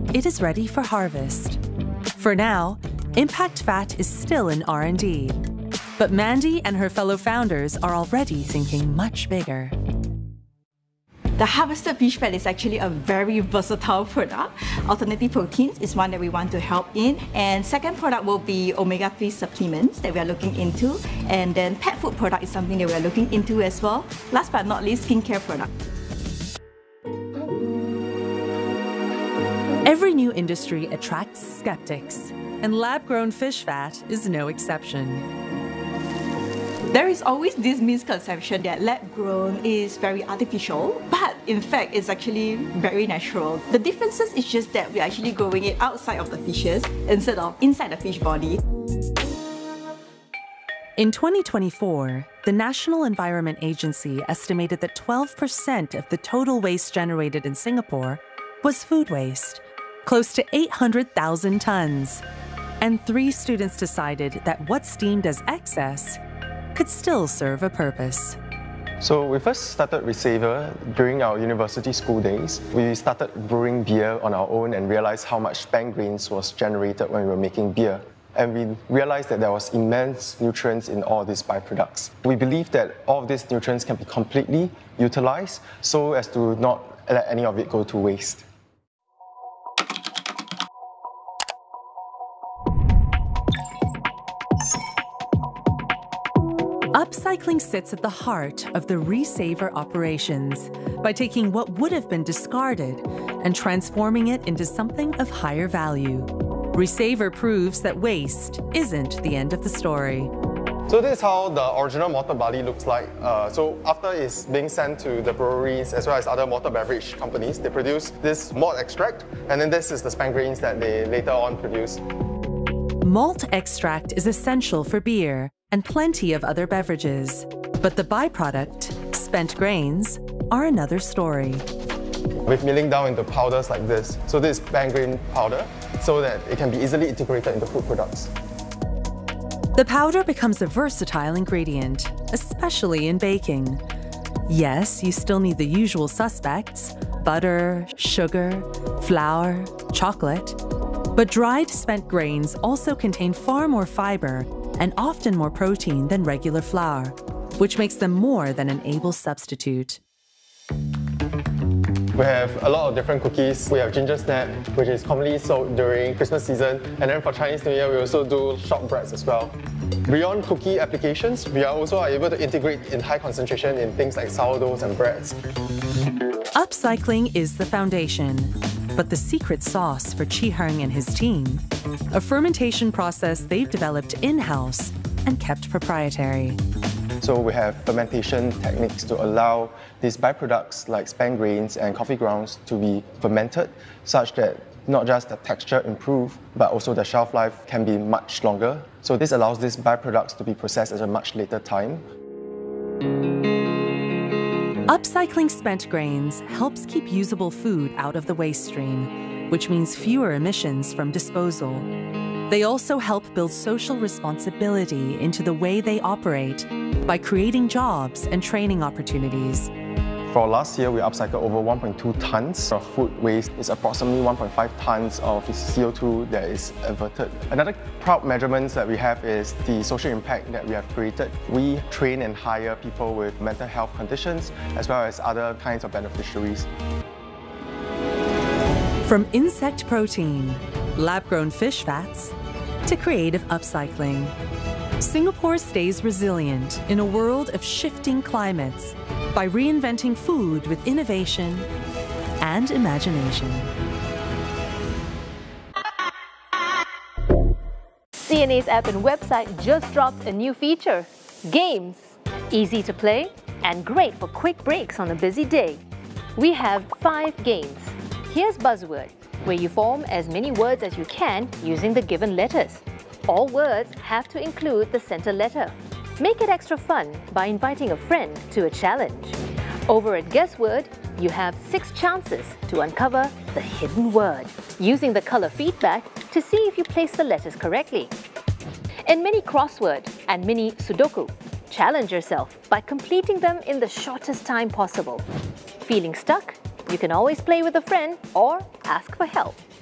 it is ready for harvest. For now, Impact Fat is still in R&D, but Mandy and her fellow founders are already thinking much bigger. The harvested fish fat is actually a very versatile product. Alternative proteins is one that we want to help in. And second product will be omega-3 supplements that we are looking into. And then pet food product is something that we are looking into as well. Last but not least, skincare product. Every new industry attracts skeptics, and lab-grown fish fat is no exception. There is always this misconception that lab-grown is very artificial, but in fact, it's actually very natural. The differences is just that we're actually growing it outside of the fishes instead of inside the fish body. In 2024, the National Environment Agency estimated that 12% of the total waste generated in Singapore was food waste, close to 800,000 tons. And 3 students decided that what's deemed as excess could still serve a purpose. So we first started Resaver during our university school days. We started brewing beer on our own and realized how much spent grains was generated when we were making beer. And we realized that there was immense nutrients in all these byproducts. We believe that all of these nutrients can be completely utilized so as to not let any of it go to waste. Upcycling sits at the heart of the Resaver operations by taking what would have been discarded and transforming it into something of higher value. Resaver proves that waste isn't the end of the story. So this is how the original malted barley looks like. So after it's being sent to the breweries as well as other malted beverage companies, they produce this malt extract, and then this is the spent grains that they later on produce. Malt extract is essential for beer and plenty of other beverages. But the byproduct, spent grains, are another story. With milling down into powders like this. So this is spent grain powder, so that it can be easily integrated into food products. The powder becomes a versatile ingredient, especially in baking. Yes, you still need the usual suspects: butter, sugar, flour, chocolate. But dried spent grains also contain far more fiber and often more protein than regular flour, which makes them more than an able substitute. We have a lot of different cookies. We have ginger snap, which is commonly sold during Christmas season. And then for Chinese New Year, we also do shortbreads as well. Beyond cookie applications, we are also able to integrate in high concentration in things like sourdoughs and breads. Upcycling is the foundation, but the secret sauce for Chi Hung and his team, a fermentation process they've developed in-house and kept proprietary. So we have fermentation techniques to allow these byproducts like spent grains and coffee grounds to be fermented such that not just the texture improve, but also the shelf life can be much longer. So this allows these byproducts to be processed at a much later time. Upcycling spent grains helps keep usable food out of the waste stream, which means fewer emissions from disposal. They also help build social responsibility into the way they operate by creating jobs and training opportunities. For last year, we upcycled over 1.2 tons of food waste. It's approximately 1.5 tons of CO2 that is averted. Another proud measurement that we have is the social impact that we have created. We train and hire people with mental health conditions as well as other kinds of beneficiaries. From insect protein, lab-grown fish fats, to creative upcycling, Singapore stays resilient in a world of shifting climates by reinventing food with innovation and imagination. CNA's app and website just dropped a new feature, Games. Easy to play and great for quick breaks on a busy day. We have 5 games. Here's Buzzword, where you form as many words as you can using the given letters. All words have to include the center letter. Make it extra fun by inviting a friend to a challenge. Over at Guessword, you have 6 chances to uncover the hidden word, using the color feedback to see if you place the letters correctly. In Mini Crossword and Mini Sudoku, challenge yourself by completing them in the shortest time possible. Feeling stuck? You can always play with a friend or ask for help.